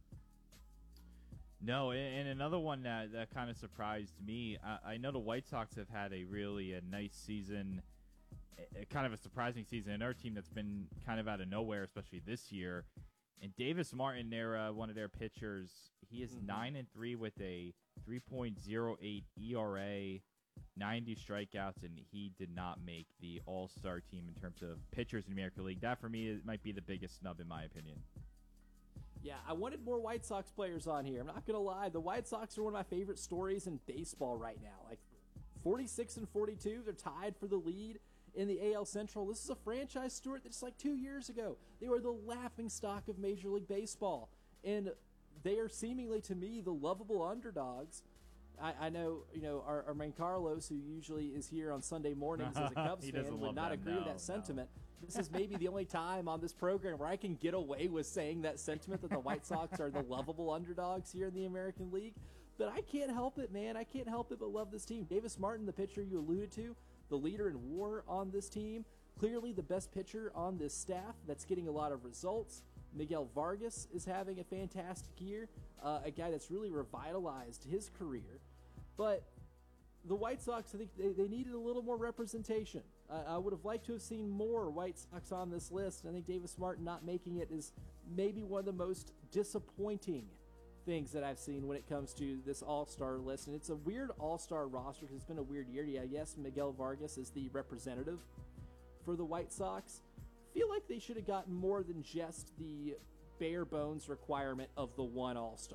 No, and another one that kind of surprised me, I know the White Sox have had a nice season, kind of a surprising season. Another team that's been kind of out of nowhere, especially this year. And Davis Martin, one of their pitchers, he is 9-3 with a 3.08 ERA, 90 strikeouts, and he did not make the All-Star team in terms of pitchers in the American League. That, for me, might be the biggest snub in my opinion. Yeah, I wanted more White Sox players on here. I'm not going to lie. The White Sox are one of my favorite stories in baseball right now. Like 46 and 42, they're tied for the lead in the AL Central. This is a franchise, Stuart, that's like 2 years ago. They were the laughingstock of Major League Baseball. And they are seemingly, to me, the lovable underdogs. I know, our man Carlos, who usually is here on Sunday mornings as a Cubs fan, would not agree with that sentiment. This is maybe the only time on this program where I can get away with saying that sentiment that the White Sox are the lovable underdogs here in the American League. But I can't help it, man. I can't help it but love this team. Davis Martin, the pitcher you alluded to, the leader in WAR on this team, clearly the best pitcher on this staff that's getting a lot of results. Miguel Vargas is having a fantastic year, a guy that's really revitalized his career. But the White Sox, I think they needed a little more representation. I would have liked to have seen more White Sox on this list. I think Davis Martin not making it is maybe one of the most disappointing things that I've seen when it comes to this All-Star list. And it's a weird All-Star roster because it's been a weird year. Yeah, yes, Miguel Vargas is the representative for the White Sox. I feel like they should have gotten more than just the bare bones requirement of the one All-Star.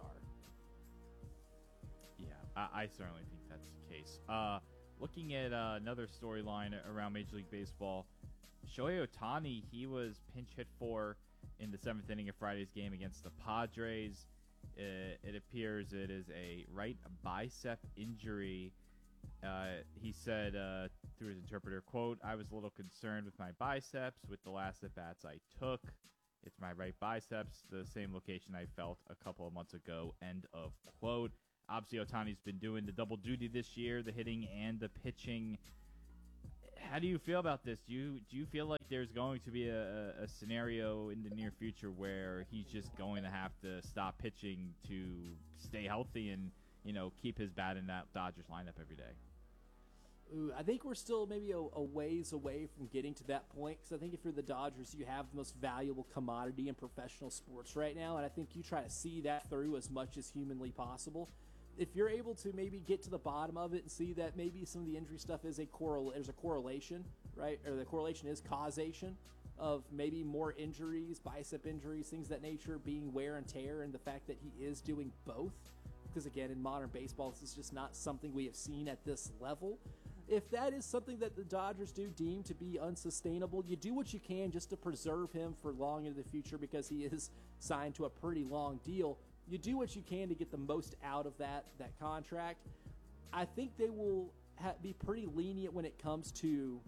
Yeah, I certainly think that's the case. Looking at another storyline around Major League Baseball, Shohei Ohtani, he was pinch hit for in the 7th inning of Friday's game against the Padres. It appears it is a right bicep injury. He said through his interpreter, quote, "I was a little concerned with my biceps with the last at-bats I took. It's my right biceps, the same location I felt a couple of months ago," end of quote. Obviously, Ohtani's been doing the double duty this year, the hitting and the pitching. How do you feel about this? Do you feel like there's going to be a scenario in the near future where he's just going to have to stop pitching to stay healthy and, keep his bat in that Dodgers lineup every day? Ooh, I think we're still maybe a ways away from getting to that point, because I think if you're the Dodgers, you have the most valuable commodity in professional sports right now, and I think you try to see that through as much as humanly possible. If you're able to maybe get to the bottom of it and see that maybe some of the injury stuff is there's a correlation, right? Or the correlation is causation of maybe more injuries, bicep injuries, things of that nature, being wear and tear, and the fact that he is doing both. Because again, in modern baseball, this is just not something we have seen at this level. If that is something that the Dodgers do deem to be unsustainable, you do what you can just to preserve him for long into the future, because he is signed to a pretty long deal. You do what you can to get the most out of that contract. I think they will be pretty lenient when it comes to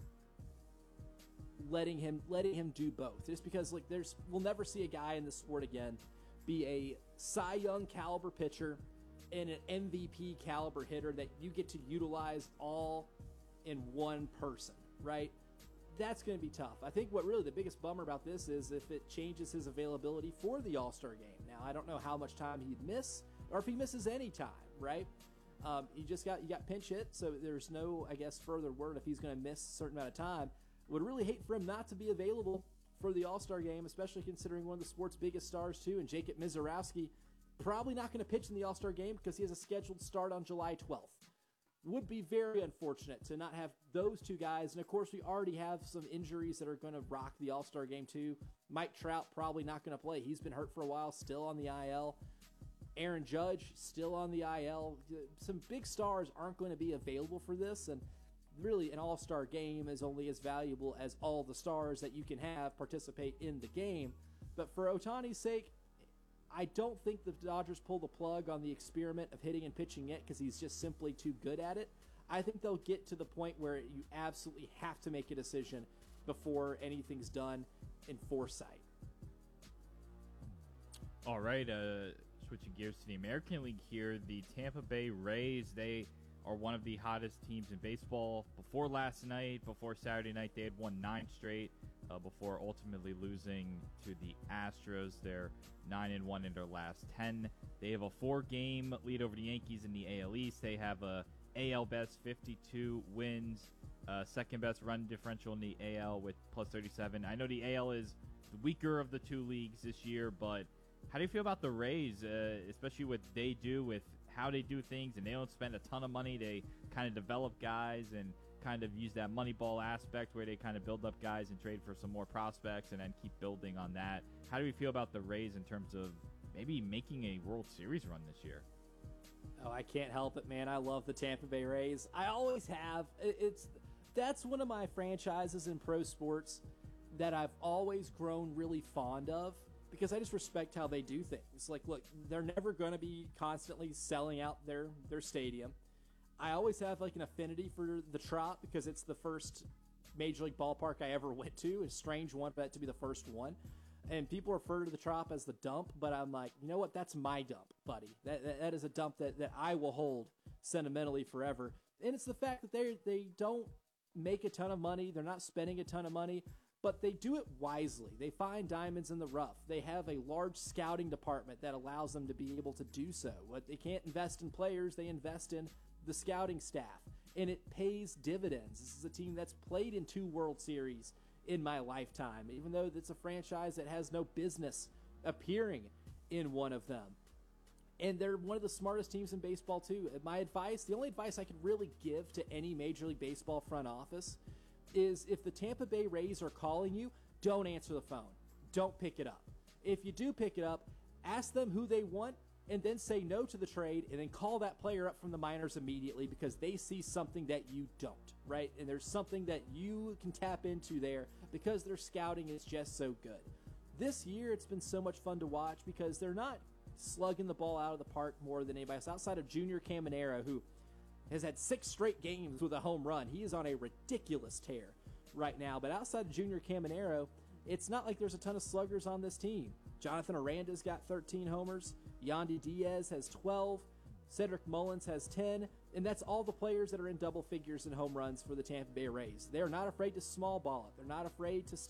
letting him do both. Just because we'll never see a guy in the sport again be a Cy Young caliber pitcher and an MVP caliber hitter that you get to utilize all in one person, right? That's going to be tough. I think what really the biggest bummer about this is if it changes his availability for the All-Star game. Now, I don't know how much time he'd miss, or if he misses any time, right? You got pinch hit, so there's no, I guess, further word if he's going to miss a certain amount of time. Would really hate for him not to be available for the All-Star game, especially considering one of the sport's biggest stars too, and Jacob Mizorowski probably not going to pitch in the All-Star game because he has a scheduled start on July 12th. Would be very unfortunate to not have those two guys. And, of course, we already have some injuries that are going to rock the All-Star game, too. Mike Trout probably not going to play. He's been hurt for a while, still on the IL. Aaron Judge, still on the IL. Some big stars aren't going to be available for this. And really, an All-Star game is only as valuable as all the stars that you can have participate in the game. But for Ohtani's sake, I don't think the Dodgers pull the plug on the experiment of hitting and pitching yet because he's just simply too good at it. I think they'll get to the point where you absolutely have to make a decision before anything's done in foresight. All right, switching gears to the American League here, the Tampa Bay Rays, they are one of the hottest teams in baseball. Before last night, before Saturday night, they had won 9 straight before ultimately losing to the Astros. They're 9-1 in their last 10. They have a 4-game lead over the Yankees in the AL East. They have a AL best 52 wins, second best run differential in the AL with plus 37. I know the AL is the weaker of the two leagues this year, but how do you feel about the Rays, especially what they do with how they do things, and they don't spend a ton of money. They kind of develop guys and kind of use that Moneyball aspect where they kind of build up guys and trade for some more prospects and then keep building on that. How do you feel about the Rays in terms of maybe making a World Series run this year? Oh, I can't help it, man. I love the Tampa Bay Rays. I always have. That's one of my franchises in pro sports that I've always grown really fond of, because I just respect how they do things. Like, look, they're never going to be constantly selling out their stadium. I always have, an affinity for the Trop because it's the first Major League ballpark I ever went to. A strange one, but to be the first one. And people refer to the Trop as the dump, but I'm like, you know what? That's my dump, buddy. That is a dump that I will hold sentimentally forever. And it's the fact that they don't make a ton of money. They're not spending a ton of money, but they do it wisely. They find diamonds in the rough. They have a large scouting department that allows them to be able to do so. But they can't invest in players. They invest in the scouting staff, and it pays dividends. This is a team that's played in 2 World Series in my lifetime, even though it's a franchise that has no business appearing in one of them. And they're one of the smartest teams in baseball, too. My advice, the only advice I could really give to any Major League Baseball front office is if the Tampa Bay Rays are calling you, don't answer the phone. Don't pick it up. If you do pick it up, ask them who they want and then say no to the trade and then call that player up from the minors immediately because they see something that you don't, right? And there's something that you can tap into there because their scouting is just so good. This year, it's been so much fun to watch because they're not slugging the ball out of the park more than anybody else. Outside of Junior Caminero, who has had 6 straight games with a home run. He is on a ridiculous tear right now. But outside of Junior Caminero, it's not like there's a ton of sluggers on this team. Jonathan Aranda's got 13 homers. Yandy Diaz has 12. Cedric Mullins has 10. And that's all the players that are in double figures in home runs for the Tampa Bay Rays. They're not afraid to small ball it. They're not afraid to